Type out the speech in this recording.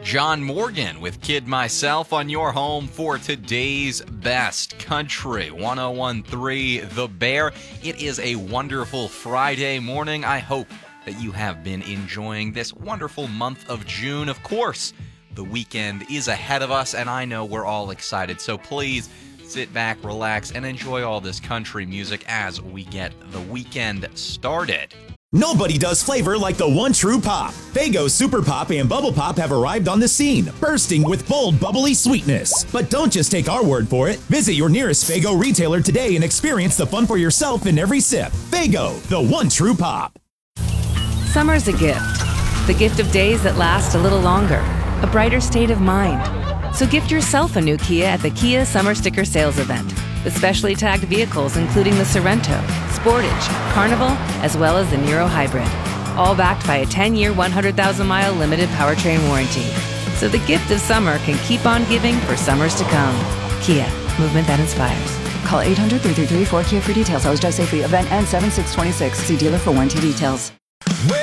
John Morgan with Kid Myself on your home for today's best country. 101.3 The Bear. It is a wonderful Friday morning. I hope that you have been enjoying this wonderful month of June. Of course, the weekend is ahead of us, and I know we're all excited. So please sit back, relax, and enjoy all this country music as we get the weekend started. Nobody does flavor like the one true pop. Faygo Super Pop and Bubble Pop have arrived on the scene, bursting with bold, bubbly sweetness. But don't just take our word for it. Visit your nearest Faygo retailer today and experience the fun for yourself in every sip. Faygo, the one true pop. Summer's a gift. The gift of days that last a little longer. A brighter state of mind. So gift yourself a new Kia at the Kia Summer Sticker Sales Event. With specially tagged vehicles including the Sorento, Sportage, Carnival, as well as the Niro Hybrid. All backed by a 10-year, 100,000-mile limited powertrain warranty. So the gift of summer can keep on giving for summers to come. Kia, movement that inspires. Call 800-333-4KIA for details. Sales drive safely. Event ends 7/6/26. See dealer for warranty details.